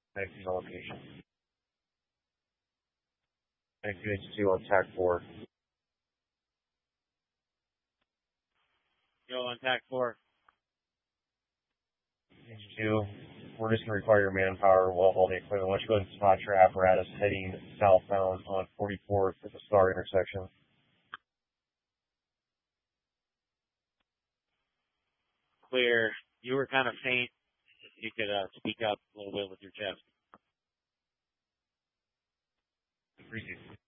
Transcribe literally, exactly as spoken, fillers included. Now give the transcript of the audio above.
Next to the location. Next to H two on tack four. Go on tack four. H two, we're just going to require your manpower while holding equipment. Why don't you go ahead and spot your apparatus heading southbound on forty-fourth at the Star intersection. Clear. You were kind of faint. If you could uh, speak up a little bit with your chest. Appreciate it.